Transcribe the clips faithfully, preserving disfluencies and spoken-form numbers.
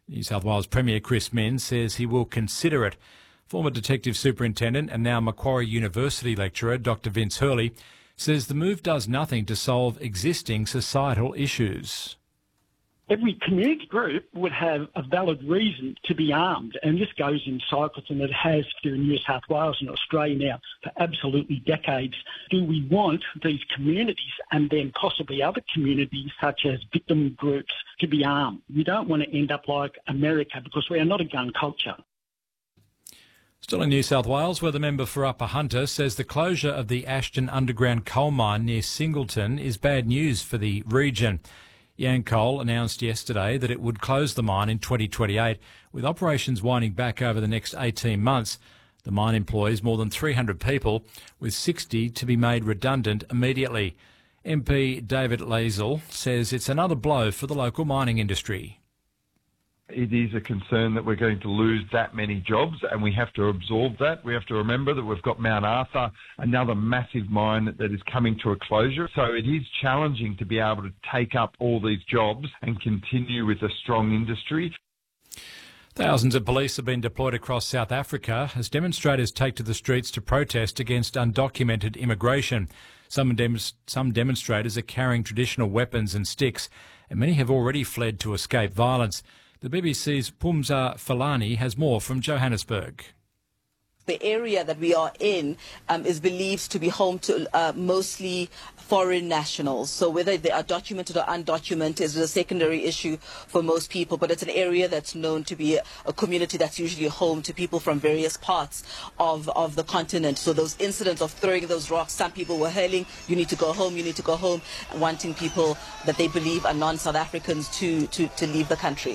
New South Wales Premier Chris Minns says he will consider it. Former Detective Superintendent and now Macquarie University lecturer Doctor Vince Hurley says the move does nothing to solve existing societal issues. Every community group would have a valid reason to be armed, and this goes in cycles, and it has through New South Wales and Australia now for absolutely decades. Do we want these communities and then possibly other communities such as victim groups to be armed? We don't want to end up like America because we are not a gun culture. Still in New South Wales, where the member for Upper Hunter says the closure of the Ashton underground coal mine near Singleton is bad news for the region. Yancoal announced yesterday that it would close the mine in twenty twenty-eight, with operations winding back over the next eighteen months. The mine employs more than three hundred people, with sixty to be made redundant immediately. M P David Lazel says it's another blow for the local mining industry. It is a concern that we're going to lose that many jobs, and we have to absorb that. We have to remember that we've got Mount Arthur, another massive mine that is coming to a closure. So it is challenging to be able to take up all these jobs and continue with a strong industry. Thousands of police have been deployed across South Africa as demonstrators take to the streets to protest against undocumented immigration. Some, dem- some demonstrators are carrying traditional weapons and sticks, and many have already fled to escape violence. The B B C's Pumza Falani has more from Johannesburg. The area that we are in um, is believed to be home to uh, mostly foreign nationals. So whether they are documented or undocumented is a secondary issue for most people. But it's an area that's known to be a, a community that's usually home to people from various parts of, of the continent. So those incidents of throwing those rocks, some people were hurling, you need to go home, you need to go home, wanting people that they believe are non-South Africans to, to, to leave the country.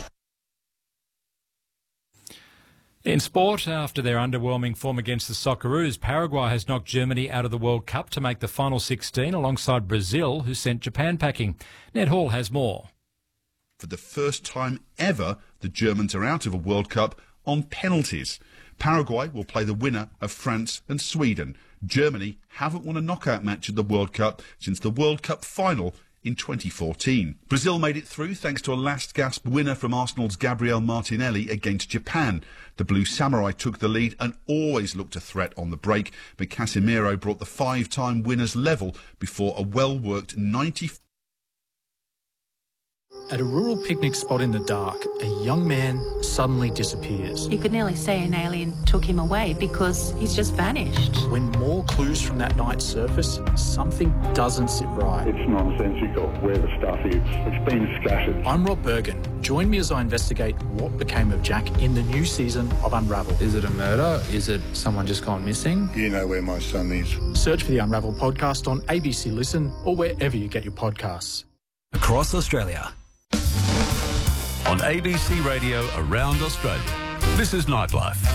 In sport, after their underwhelming form against the Socceroos, Paraguay has knocked Germany out of the World Cup to make the final sixteen alongside Brazil, who sent Japan packing. Ned Hall has more. For the first time ever, the Germans are out of a World Cup on penalties. Paraguay will play the winner of France and Sweden. Germany haven't won a knockout match at the World Cup since the World Cup final in twenty fourteen. Brazil made it through thanks to a last-gasp winner from Arsenal's Gabriel Martinelli against Japan. The Blue Samurai took the lead and always looked a threat on the break, but Casemiro brought the five-time winners level before a well-worked ninety... At a rural picnic spot in the dark, a young man suddenly disappears. You could nearly say an alien took him away because he's just vanished. When more clues from that night surface, something doesn't sit right. It's nonsensical where the stuff is. It's been scattered. I'm Rob Bergen. Join me as I investigate what became of Jack in the new season of Unravel. Is it a murder? Is it someone just gone missing? You know where my son is. Search for the Unravel podcast on A B C Listen or wherever you get your podcasts. Across Australia. On A B C Radio around Australia. This is Nightlife.